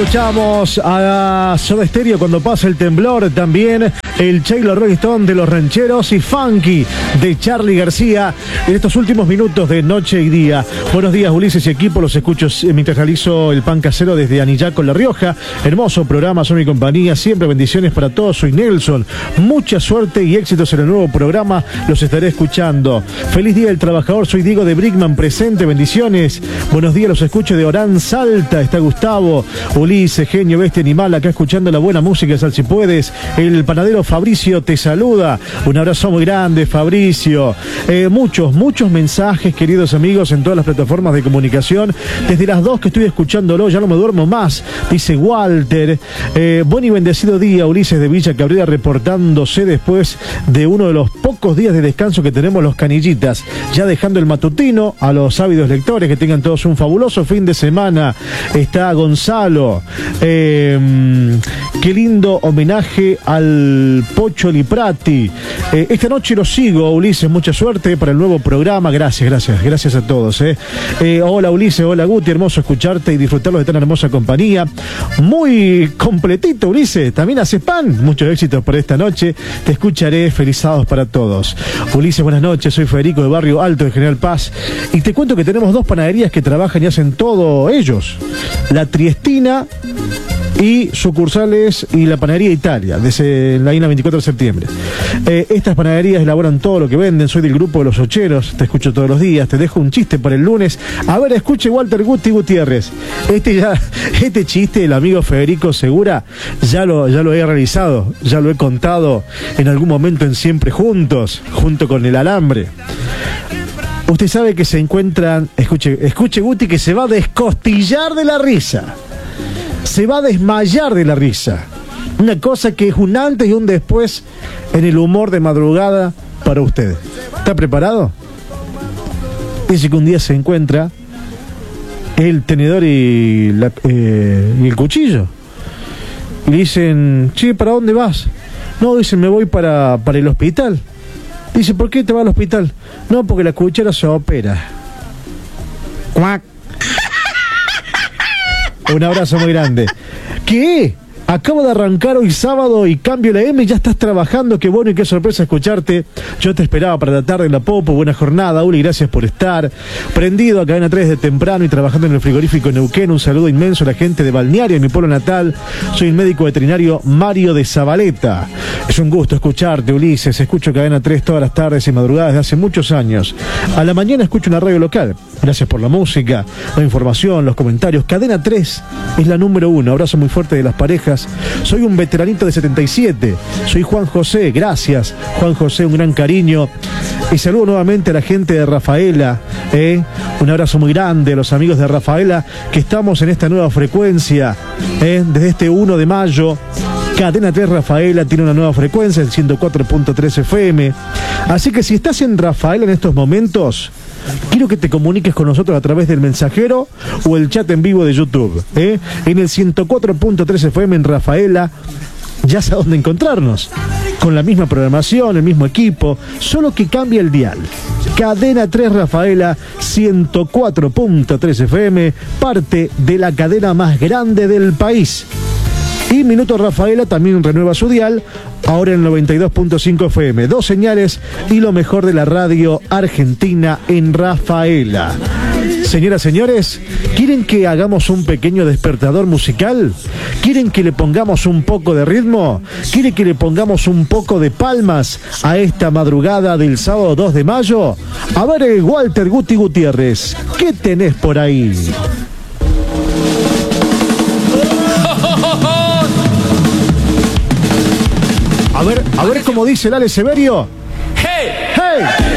Escuchamos a Soda Stereo cuando pasa el temblor, también el Taylor Rolling Stone de los Rancheros y Funky de Charly García en estos últimos minutos de Noche y Día. Buenos días, Ulises y equipo, los escucho mientras realizo el pan casero desde Anillaco, La Rioja. Hermoso programa, son mi compañía, siempre bendiciones para todos, soy Nelson. Mucha suerte y éxitos en el nuevo programa, los estaré escuchando. Feliz Día del Trabajador, soy Diego de Brickman, presente, bendiciones. Buenos días, los escucho de Orán, Salta, está Gustavo, Ulises, genio, bestia, animal, acá escuchando la buena música, sal si puedes. El panadero Fabricio te saluda, un abrazo muy grande, Fabricio. Muchos mensajes, queridos amigos, en todas las plataformas de comunicación. Desde las 2 que estoy escuchándolo, ya no me duermo más, dice Walter. Buen y bendecido día, Ulises de Villa Cabrera, reportándose después de uno de los pocos días de descanso que tenemos los canillitas, ya dejando el matutino a los ávidos lectores, que tengan todos un fabuloso fin de semana. Está Gonzalo, qué lindo homenaje al Pocho Liprati. Esta noche lo sigo, Ulises, mucha suerte para el nuevo programa. Gracias a todos. Hola Ulises, hola Guti, hermoso escucharte y disfrutarlo de tan hermosa compañía. Muy completito, Ulises, también haces pan. Muchos éxitos por esta noche, te escucharé, felizados para todos. Ulises, buenas noches, soy Federico de Barrio Alto de General Paz y te cuento que tenemos 2 panaderías que trabajan y hacen todo ellos. La Triestina y sucursales y la Panadería Italia, desde la INA 24 de septiembre. Estas panaderías elaboran todo lo que venden. Soy del grupo de los Ocheros, te escucho todos los días, te dejo un chiste para el lunes. A ver, escuche Walter Gutiérrez. Este chiste, el amigo Federico Segura, ya lo he realizado, ya lo he contado en algún momento en Siempre Juntos, junto con el alambre. Usted sabe que se encuentran, escuche Guti, que se va a descostillar de la risa. Se va a desmayar de la risa. Una cosa que es un antes y un después en el humor de madrugada para usted. ¿Está preparado? Dice que un día se encuentra el tenedor y el cuchillo. Y le dicen, che, ¿para dónde vas? No, dicen, me voy para el hospital. Dice, ¿por qué te vas al hospital? No, porque la cuchara se opera. ¡Cuac! Un abrazo muy grande. ¿Qué? Acabo de arrancar hoy sábado y cambio la M y ya estás trabajando. Qué bueno y qué sorpresa escucharte. Yo te esperaba para la tarde en la Popo. Buena jornada, Uli, gracias por estar. Prendido a Cadena 3 de temprano y trabajando en el frigorífico Neuquén. Un saludo inmenso a la gente de Balneario, en mi pueblo natal. Soy el médico veterinario Mario de Zabaleta. Es un gusto escucharte, Ulises. Escucho Cadena 3 todas las tardes y madrugadas desde hace muchos años. A la mañana escucho una radio local. Gracias por la música, la información, los comentarios. Cadena 3 es la número 1. Abrazo muy fuerte de las parejas. Soy un veteranito de 77. Soy Juan José. Gracias, Juan José, un gran cariño. Y saludo nuevamente a la gente de Rafaela. Un abrazo muy grande a los amigos de Rafaela, que estamos en esta nueva frecuencia. Desde este 1 de mayo. Cadena 3 Rafaela tiene una nueva frecuencia, el 104.3 FM. Así que si estás en Rafaela en estos momentos, quiero que te comuniques con nosotros a través del mensajero o el chat en vivo de YouTube. En el 104.3 FM en Rafaela, ya sabes dónde encontrarnos. Con la misma programación, el mismo equipo, solo que cambia el dial. Cadena 3 Rafaela, 104.3 FM, parte de la cadena más grande del país. Y Minuto Rafaela también renueva su dial, ahora en 92.5 FM. 2 señales y lo mejor de la radio argentina en Rafaela. Señoras, señores, ¿quieren que hagamos un pequeño despertador musical? ¿Quieren que le pongamos un poco de ritmo? ¿Quieren que le pongamos un poco de palmas a esta madrugada del sábado 2 de mayo? A ver, Walter Gutiérrez, ¿qué tenés por ahí? A ver cómo dice el Ale Severio. ¡Hey! ¡Hey!